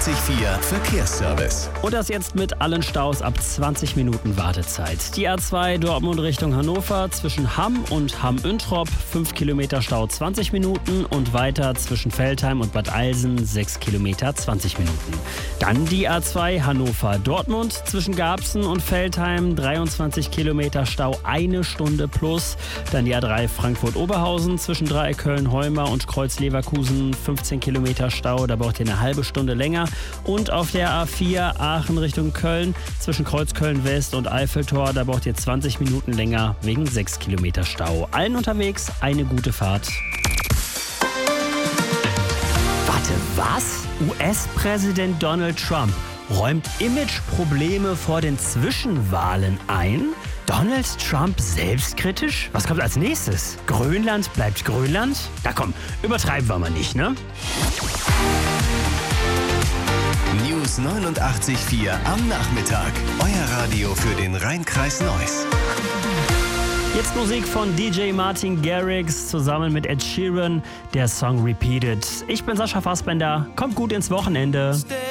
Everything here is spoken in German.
Verkehrsservice. Und das jetzt mit allen Staus ab 20 Minuten Wartezeit. Die A2 Dortmund Richtung Hannover zwischen Hamm und Hamm-Üntrop 5 Kilometer Stau 20 Minuten und weiter zwischen Veltheim und Bad Eilsen 6 Kilometer 20 Minuten. Dann die A2 Hannover-Dortmund zwischen Garbsen und Veltheim 23 Kilometer Stau 1 Stunde plus. Dann die A3 Frankfurt-Oberhausen zwischen Dreieck Köln-Heumar und Kreuz-Leverkusen 15 Kilometer Stau, da braucht ihr eine halbe Stunde länger. Und auf der A4 Aachen Richtung Köln zwischen Kreuzköln-West und Eiffeltor, da braucht ihr 20 Minuten länger wegen 6 Kilometer Stau. Allen unterwegs eine gute Fahrt. Warte, was? US-Präsident Donald Trump räumt Imageprobleme vor den Zwischenwahlen ein? Donald Trump selbstkritisch? Was kommt als nächstes? Grönland bleibt Grönland? Na komm, übertreiben wir mal nicht, ne? News 89.4 am Nachmittag. Euer Radio für den Rhein-Kreis Neuss. Jetzt Musik von DJ Martin Garrix zusammen mit Ed Sheeran, der Song Repeated. Ich bin Sascha Fassbender, kommt gut ins Wochenende.